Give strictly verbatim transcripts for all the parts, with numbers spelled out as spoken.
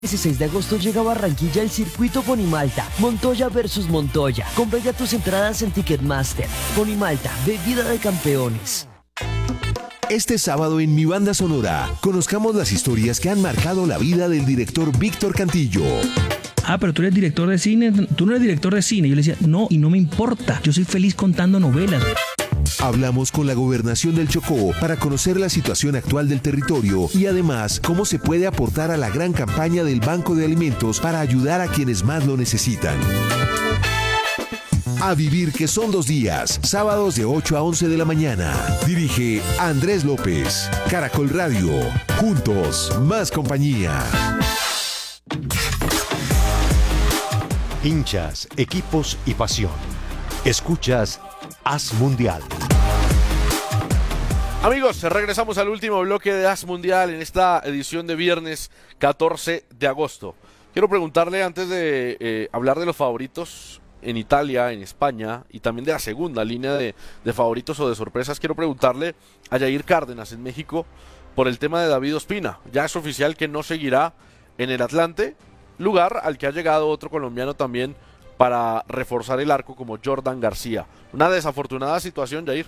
El dieciséis de agosto llega a Barranquilla el circuito Ponimalta, Montoya versus Montoya. Compra ya tus entradas en Ticketmaster. Ponimalta, bebida de campeones. Este sábado en Mi Banda Sonora, conozcamos las historias que han marcado la vida del director Víctor Cantillo. Ah, pero tú eres director de cine, tú no eres director de cine. Yo le decía, no, y no me importa, yo soy feliz contando novelas. Hablamos con la Gobernación del Chocó para conocer la situación actual del territorio y además cómo se puede aportar a la gran campaña del Banco de Alimentos para ayudar a quienes más lo necesitan. A vivir que son dos días, sábados de ocho a once de la mañana. Dirige Andrés López. Caracol Radio. Juntos, más compañía. Hinchas, equipos y pasión. Escuchas Haz Mundial. Amigos, regresamos al último bloque de Haz Mundial en esta edición de viernes catorce de agosto. Quiero preguntarle, antes de eh, hablar de los favoritos en Italia, en España, y también de la segunda línea de, de favoritos o de sorpresas, quiero preguntarle a Yair Cárdenas en México por el tema de David Ospina. Ya es oficial que no seguirá en el Atlante, lugar al que ha llegado otro colombiano también para reforzar el arco como Jordan García. Una desafortunada situación, Yair.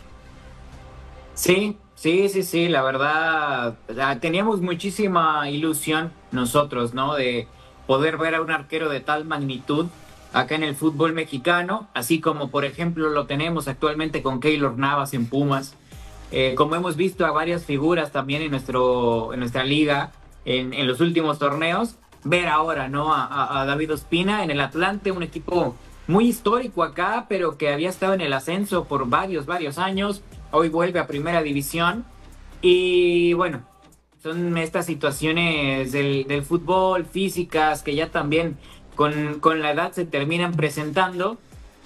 Sí, sí, sí, sí, la verdad, teníamos muchísima ilusión nosotros, ¿no? De poder ver a un arquero de tal magnitud acá en el fútbol mexicano, así como por ejemplo lo tenemos actualmente con Keylor Navas en Pumas, eh, como hemos visto a varias figuras también en, nuestro, en nuestra liga en, en los últimos torneos, ver ahora, ¿no? A, a, a David Ospina en el Atlante, un equipo muy histórico acá, pero que había estado en el ascenso por varios, varios años. Hoy vuelve a primera división y bueno, son estas situaciones del, del fútbol, físicas, que ya también con, con la edad se terminan presentando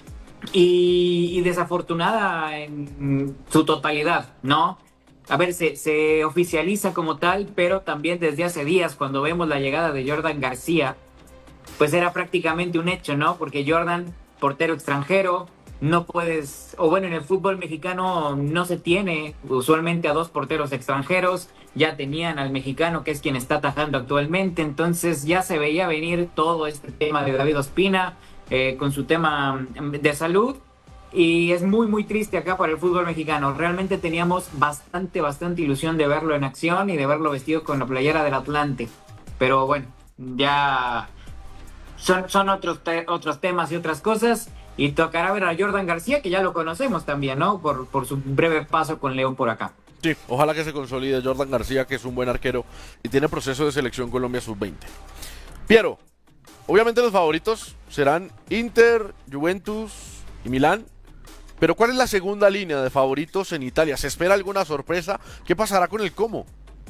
y, y desafortunada en su totalidad, ¿no? A ver, se, se oficializa como tal, pero también desde hace días, cuando vemos la llegada de Jordan García, pues era prácticamente un hecho, ¿no? Porque Jordan, portero extranjero, no puedes, o bueno, en el fútbol mexicano no se tiene usualmente a dos porteros extranjeros, ya tenían al mexicano que es quien está atajando actualmente, entonces ya se veía venir todo este tema de David Ospina eh, con su tema de salud, y es muy muy triste acá para el fútbol mexicano. Realmente teníamos bastante, bastante ilusión de verlo en acción y de verlo vestido con la playera del Atlante, pero bueno, ya son, son otros, te- otros temas y otras cosas. Y tocará ver a Jordan García, que ya lo conocemos también, ¿no? Por, por su breve paso con León por acá. Sí, ojalá que se consolide Jordan García, que es un buen arquero y tiene proceso de selección Colombia sub veinte. Piero, obviamente los favoritos serán Inter, Juventus y Milán, pero ¿cuál es la segunda línea de favoritos en Italia? ¿Se espera alguna sorpresa? ¿Qué pasará con el Como?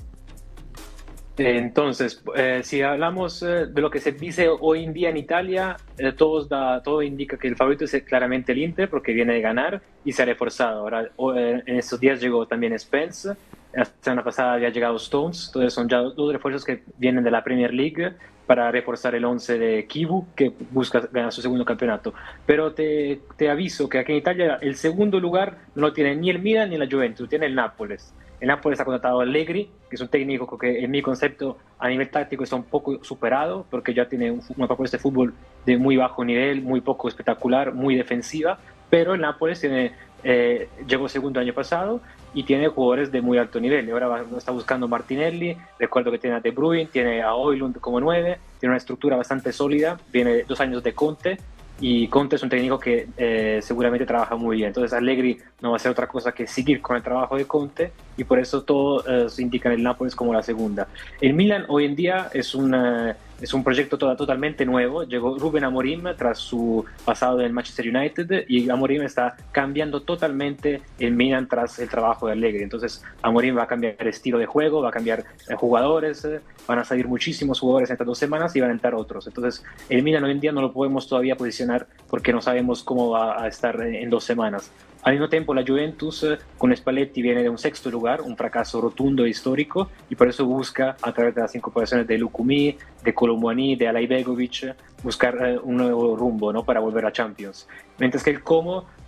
Entonces, eh, si hablamos eh, de lo que se dice hoy en día en Italia, eh, todos da, todo indica que el favorito es claramente el Inter, porque viene de ganar y se ha reforzado. Ahora, o, eh, en estos días llegó también Spence, la semana pasada había llegado Stones, entonces son ya dos refuerzos que vienen de la Premier League para reforzar el once de Kivu, que busca ganar su segundo campeonato. Pero te, te aviso que aquí en Italia el segundo lugar no lo tiene ni el Milan ni la Juventus, tiene el Nápoles. El Nápoles ha contratado a Allegri, que es un técnico que en mi concepto a nivel táctico está un poco superado, porque ya tiene una propuesta de fútbol de muy bajo nivel, muy poco espectacular, muy defensiva, pero el Nápoles tiene, eh, llegó segundo el año pasado y tiene jugadores de muy alto nivel. Ahora va, está buscando Martinelli, recuerdo que tiene a De Bruyne, tiene a Højlund como nueve, tiene una estructura bastante sólida, viene dos años de Conte, y Conte es un técnico que eh, seguramente trabaja muy bien. Entonces Allegri no va a hacer otra cosa que seguir con el trabajo de Conte, y por eso todo eh, se indica en el Nápoles como la segunda. El Milan hoy en día es, una, es un proyecto toda, totalmente nuevo. Llegó Rubén Amorim tras su pasado en el Manchester United, y Amorim está cambiando totalmente el Milan tras el trabajo de Allegri. Entonces Amorim va a cambiar el estilo de juego, va a cambiar eh, jugadores, eh, van a salir muchísimos jugadores en estas dos semanas y van a entrar otros. Entonces el Milan hoy en día no lo podemos todavía posicionar porque no sabemos cómo va a estar en, en dos semanas. Al mismo tiempo, la Juventus eh, con Spalletti viene de un sexto lugar, un fracaso rotundo e histórico, y por eso busca, a través de las incorporaciones de Lukumi, de Colomboani, de Alay Begovic, buscar eh, un nuevo rumbo, ¿no? Para volver a Champions. Mientras que el Como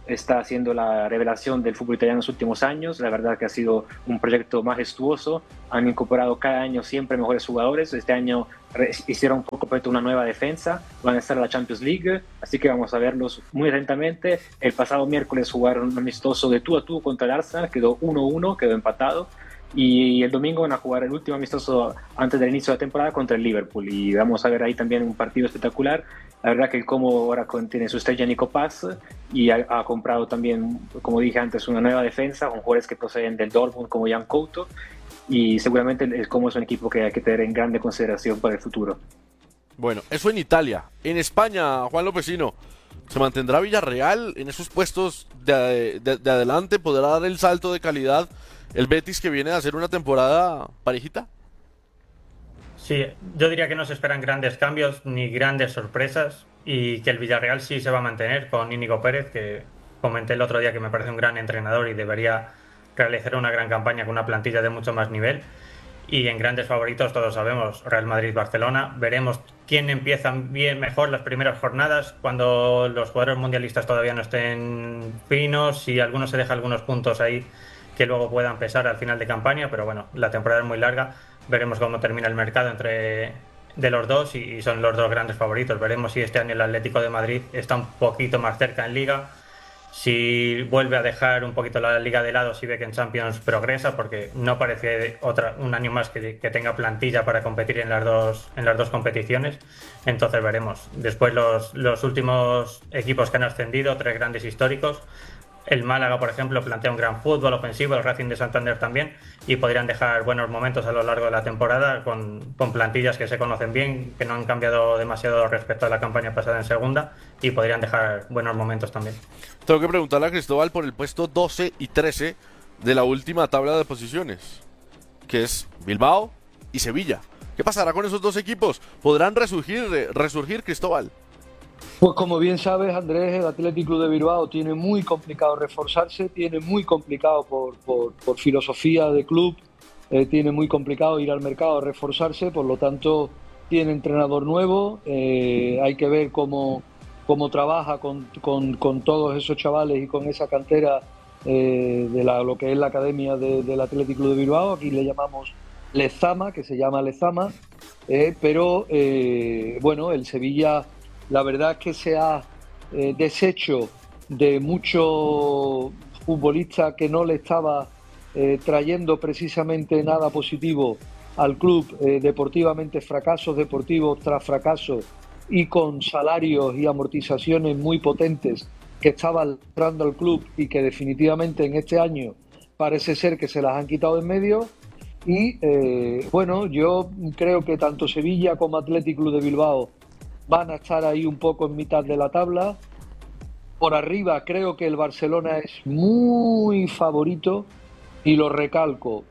está siendo la revelación del fútbol italiano en los últimos años. La verdad que ha sido un proyecto majestuoso. Han incorporado cada año siempre mejores jugadores. Este año hicieron por completo una nueva defensa. Van a estar en la Champions League, así que vamos a verlos muy atentamente. El pasado miércoles jugaron un amistoso de tú a tú contra el Arsenal. Quedó uno uno, quedó empatado. Y el domingo van a jugar el último amistoso antes del inicio de la temporada contra el Liverpool. Y vamos a ver ahí también un partido espectacular. La verdad que el Como ahora tiene su estrella Nico Paz y ha, ha comprado también, como dije antes, una nueva defensa con jugadores que proceden del Dortmund como Jan Couto. Y seguramente el Como es un equipo que hay que tener en grande consideración para el futuro. Bueno, eso en Italia. En España, Juan Lopezino, ¿se mantendrá Villarreal en esos puestos de, de, de adelante? ¿Podrá dar el salto de calidad el Betis, que viene a hacer una temporada parejita? Sí, yo diría que no se esperan grandes cambios ni grandes sorpresas y que el Villarreal sí se va a mantener con Íñigo Pérez, que comenté el otro día que me parece un gran entrenador y debería realizar una gran campaña con una plantilla de mucho más nivel. Y en grandes favoritos todos sabemos, Real Madrid-Barcelona. Veremos quién empieza bien mejor las primeras jornadas, cuando los jugadores mundialistas todavía no estén finos, y algunos se deja algunos puntos ahí que luego puedan pesar al final de campaña, pero bueno, la temporada es muy larga, veremos cómo termina el mercado entre de los dos y son los dos grandes favoritos. Veremos si este año el Atlético de Madrid está un poquito más cerca en Liga, si vuelve a dejar un poquito la Liga de lado, si ve que en Champions progresa, porque no parece otra, un año más que, que tenga plantilla para competir en las dos, en las dos competiciones. Entonces veremos. Después los, los últimos equipos que han ascendido, tres grandes históricos. El Málaga, por ejemplo, plantea un gran fútbol ofensivo, el Racing de Santander también, y podrían dejar buenos momentos a lo largo de la temporada con, con plantillas que se conocen bien, que no han cambiado demasiado respecto a la campaña pasada en segunda, y podrían dejar buenos momentos también. Tengo que preguntarle a Cristóbal por el puesto doce y trece de la última tabla de posiciones, que es Bilbao y Sevilla. ¿Qué pasará con esos dos equipos? ¿Podrán resurgir, resurgir Cristóbal? Pues como bien sabes, Andrés, el Athletic Club de Bilbao tiene muy complicado reforzarse, tiene muy complicado por, por, por filosofía de club, eh, tiene muy complicado ir al mercado a reforzarse, por lo tanto tiene entrenador nuevo, eh, hay que ver cómo, cómo trabaja con, con, con todos esos chavales y con esa cantera eh, de la, lo que es la academia de, del Athletic Club de Bilbao. Aquí le llamamos Lezama, que se llama Lezama, eh, pero eh, bueno, el Sevilla... La verdad es que se ha eh, deshecho de muchos futbolistas que no le estaba eh, trayendo precisamente nada positivo al club, eh, deportivamente fracasos deportivos tras fracasos y con salarios y amortizaciones muy potentes que estaban entrando al club y que definitivamente en este año parece ser que se las han quitado de en medio. Y eh, bueno, yo creo que tanto Sevilla como Athletic Club de Bilbao van a estar ahí un poco en mitad de la tabla. Por arriba creo que el Barcelona es muy favorito, y lo recalco,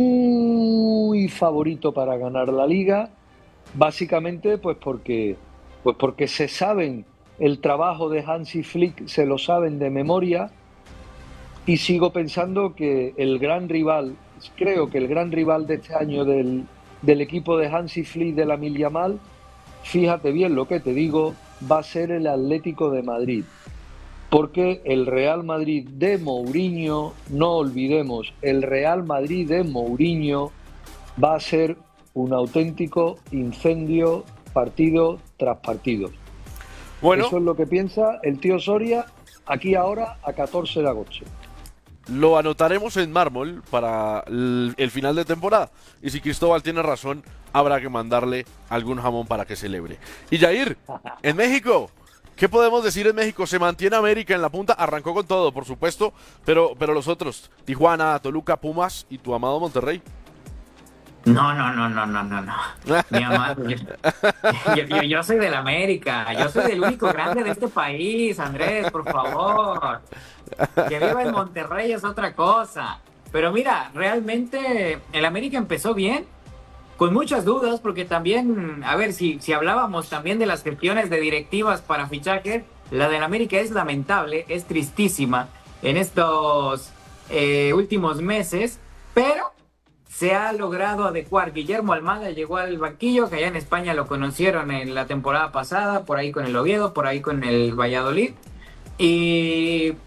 muy favorito para ganar la Liga, básicamente pues porque, pues porque se saben el trabajo de Hansi Flick, se lo saben de memoria, y sigo pensando que el gran rival, creo que el gran rival de este año del, del equipo de Hansi Flick de la Yamal, fíjate bien lo que te digo, va a ser el Atlético de Madrid. Porque el Real Madrid de Mourinho, no olvidemos, el Real Madrid de Mourinho va a ser un auténtico incendio partido tras partido. Bueno, eso es lo que piensa el tío Soria aquí ahora a catorce de agosto. Lo anotaremos en mármol para el, el final de temporada. Y si Cristóbal tiene razón, habrá que mandarle algún jamón para que celebre. Y Jair, en México, ¿qué podemos decir en México? Se mantiene América en la punta, arrancó con todo, por supuesto, pero, pero los otros, Tijuana, Toluca, Pumas y tu amado Monterrey. No, no, no, no, no, no, no. Mi amado, yo, yo, yo, yo soy del América, yo soy del único grande de este país, Andrés, por favor. Que viva el Monterrey es otra cosa. Pero mira, realmente el América empezó bien, con muchas dudas, porque también, a ver, si, si hablábamos también de las gestiones de directivas para fichaje, la del América es lamentable, es tristísima en estos eh, últimos meses, pero se ha logrado adecuar. Guillermo Almada llegó al banquillo, que allá en España lo conocieron en la temporada pasada, por ahí con el Oviedo, por ahí con el Valladolid, y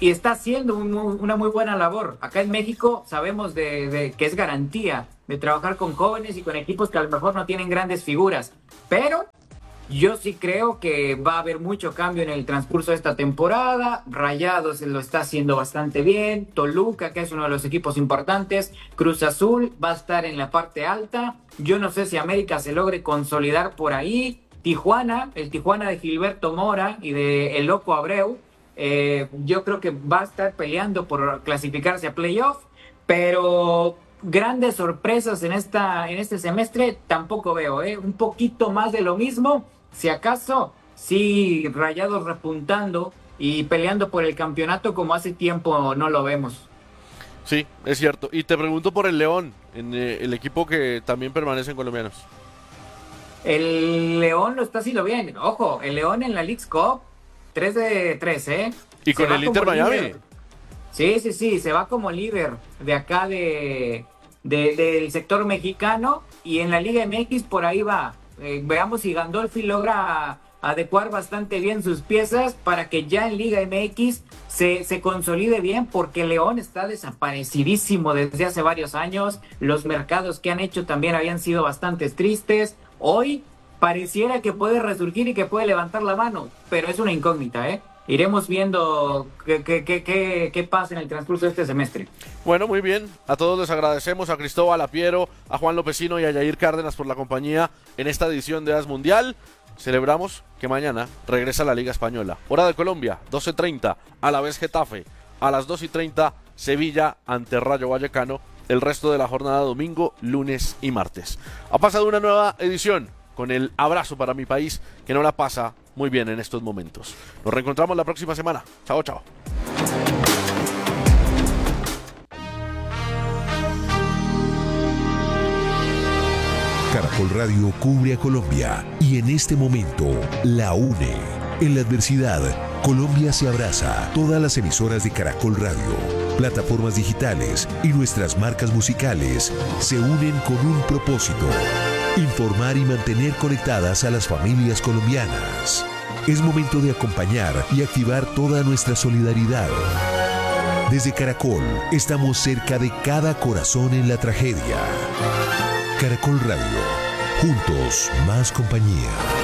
y está haciendo un, una muy buena labor. Acá en México sabemos de, de que es garantía de trabajar con jóvenes y con equipos que a lo mejor no tienen grandes figuras, pero yo sí creo que va a haber mucho cambio en el transcurso de esta temporada. Rayados lo está haciendo bastante bien, Toluca, que es uno de los equipos importantes, Cruz Azul va a estar en la parte alta, yo no sé si América se logre consolidar por ahí, Tijuana, el Tijuana de Gilberto Mora y de El Loco Abreu, eh, yo creo que va a estar peleando por clasificarse a playoff, pero grandes sorpresas en, esta, en este semestre tampoco veo, ¿eh? Un poquito más de lo mismo, si acaso, sí, Rayados repuntando y peleando por el campeonato como hace tiempo no lo vemos. Sí, es cierto. Y te pregunto por el León, en eh, el equipo que también permanecen colombianos. El León lo está haciendo bien. Ojo, el León en la Leagues Cup, tres de tres, ¿eh? Y con el Inter Miami. Líder. Sí, sí, sí, se va como líder de acá de, de, del sector mexicano, y en la Liga M X por ahí va. Eh, veamos si Gandolfi logra adecuar bastante bien sus piezas para que ya en Liga M X se, se consolide bien, porque León está desaparecidísimo desde hace varios años. Los mercados que han hecho también habían sido bastante tristes. Hoy pareciera que puede resurgir y que puede levantar la mano, pero es una incógnita, ¿eh? Iremos viendo qué, qué, qué, qué, qué pasa en el transcurso de este semestre. Bueno, muy bien. A todos les agradecemos, a Cristóbal, a Piero, a Juan Lopecino y a Yair Cárdenas por la compañía en esta edición de As Mundial. Celebramos que mañana regresa la Liga Española. Hora de Colombia, doce treinta, a la vez Getafe. A las dos y treinta, Sevilla ante Rayo Vallecano. El resto de la jornada domingo, lunes y martes. Ha pasado una nueva edición con el abrazo para mi país, que no la pasa muy bien en estos momentos. Nos reencontramos la próxima semana. Chao, chao. Caracol Radio cubre a Colombia y en este momento la une. En la adversidad, Colombia se abraza. Todas las emisoras de Caracol Radio, plataformas digitales y nuestras marcas musicales se unen con un propósito: informar y mantener conectadas a las familias colombianas. Es momento de acompañar y activar toda nuestra solidaridad. Desde Caracol, estamos cerca de cada corazón en la tragedia. Caracol Radio, juntos más compañía.